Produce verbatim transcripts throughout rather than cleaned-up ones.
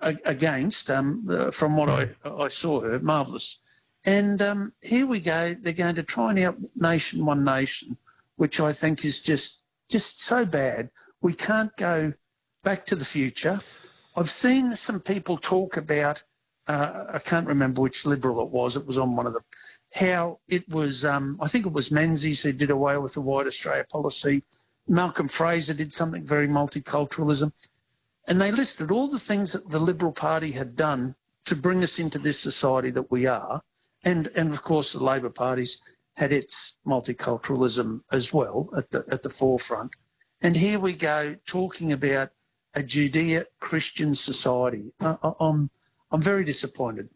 a- against, um, the, from what I, I saw her, marvellous. And um, here we go, they're going to try and out nation one nation, which I think is just just so bad. We can't go back to the future. I've seen some people talk about, uh, I can't remember which Liberal it was, it was on one of them, how it was, um, I think it was Menzies who did away with the White Australia policy. Malcolm Fraser did something very multiculturalism. And they listed all the things that the Liberal Party had done to bring us into this society that we are. And, and of course, the Labor Party's had its multiculturalism as well at the, at the forefront. And here we go talking about a Judeo-Christian society. I, I, I'm, I'm very disappointed.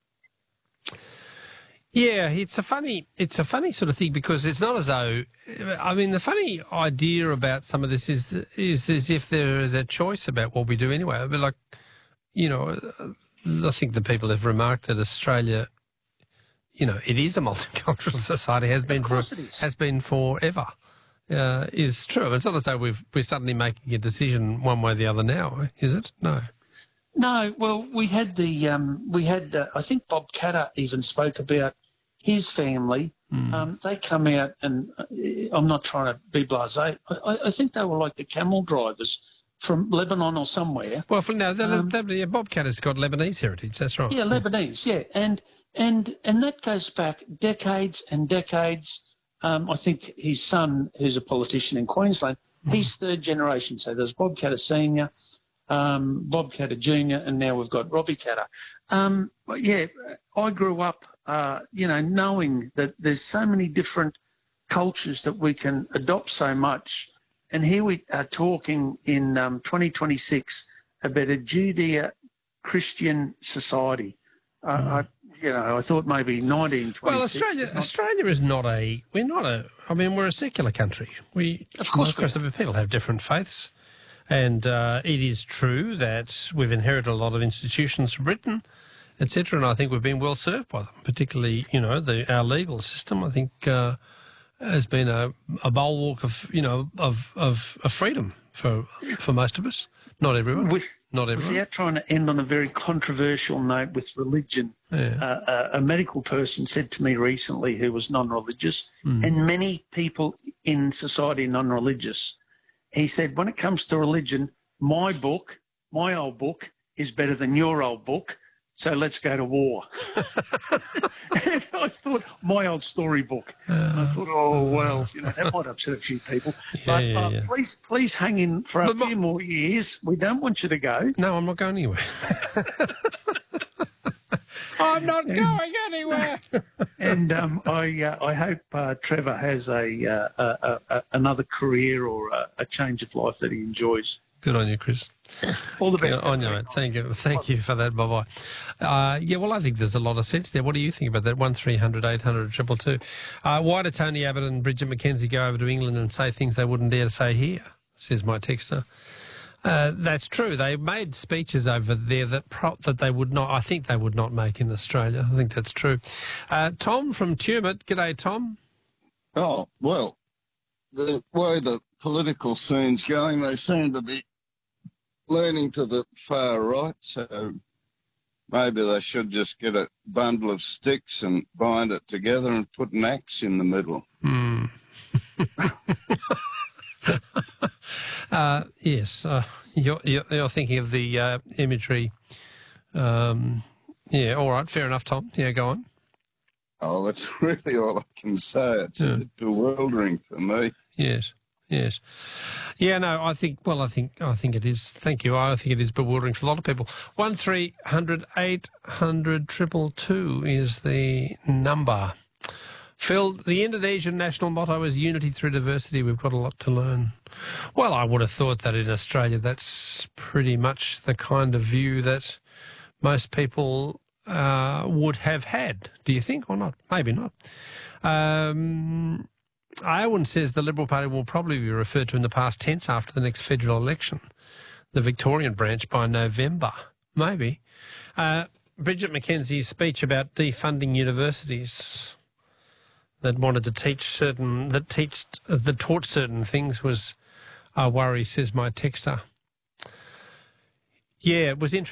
Yeah, it's a funny, it's a funny sort of thing because it's not as though, I mean, the funny idea about some of this is is as if there is a choice about what we do anyway. But like, you know, I think the people have remarked that Australia, you know, it is a multicultural society, has been for has been forever. Uh, is true. It's not as though we've we're suddenly making a decision one way or the other now, is it? No. No. Well, we had the um, we had uh, I think Bob Katter even spoke about his family. Mm. Um, they come out, and uh, I'm not trying to be blasé. I, I think they were like the camel drivers from Lebanon or somewhere. Well, for, no, the, um, the, the, Bob Katter's got Lebanese heritage. That's right. Yeah, Lebanese. Yeah, and and and that goes back decades and decades. Um, I think his son, who's a politician in Queensland, mm. he's third generation. So there's Bob Katter Senior, um, Bob Katter Junior, and now we've got Robbie Katter. Um, but yeah, I grew up, uh, you know, knowing that there's so many different cultures that we can adopt so much. And here we are talking in um, twenty twenty-six about a Judeo-Christian society. Uh, mm. I, You know, I thought maybe nineteen twenty-six. Well, Australia, not... Australia is not a. We're not a. I mean, we're a secular country. We, of course, most of the people have different faiths, and uh, it is true that we've inherited a lot of institutions from Britain, et cetera. And I think we've been well served by them. Particularly, you know, the our legal system. I think uh, has been a, a bulwark of you know of of, of freedom for for most of us. Not everyone. With, Not everyone. Without trying to end on a very controversial note with religion, yeah. uh, a medical person said to me recently who was non-religious, mm. and many people in society are non-religious, he said, when it comes to religion, my book, my old book, is better than your old book, so let's go to war. And I thought, my old storybook. Uh, and I thought, oh, well, you know, that might upset a few people. Yeah, but yeah, uh, yeah. please please hang in for a but few my... more years. We don't want you to go. No, I'm not going anywhere. I'm not and, going anywhere. And um, I uh, I hope uh, Trevor has a, uh, a, a another career or a, a change of life that he enjoys. Good on you, Chris. All the best. Yeah, on you, mate. Thank you. Thank you for that. Bye-bye. Uh, yeah, well, I think there's a lot of sense there. What do you think about that? one three hundred eight hundred two two two. Uh, why do Tony Abbott and Bridget McKenzie go over to England and say things they wouldn't dare to say here, says my texter. Uh, that's true. They made speeches over there that pro- that they would not, I think they would not make in Australia. I think that's true. Uh, Tom from Tumut. G'day, Tom. Oh, well, the way the political scene's going, they seem to be leaning to the far right, so maybe they should just get a bundle of sticks and bind it together and put an axe in the middle. Mm. uh, yes, uh, you're, you're, you're thinking of the uh, imagery. Um, yeah, all right, fair enough, Tom. Yeah, go on. Oh, that's really all I can say. It's yeah. a bit bewildering for me. Yes. Yes. Yeah, no, I think, well, I think I think it is. Thank you. I think it is bewildering for a lot of people. one three hundred eight hundred two two two is the number. Phil, the Indonesian national motto is unity through diversity. We've got a lot to learn. Well, I would have thought that in Australia that's pretty much the kind of view that most people uh, would have had. Do you think or not? Maybe not. Um... Owen says the Liberal Party will probably be referred to in the past tense after the next federal election, the Victorian branch by November. Maybe. Uh, Bridget McKenzie's speech about defunding universities that wanted to teach certain, that teach, that taught certain things was a worry, says my texter. Yeah, it was interesting.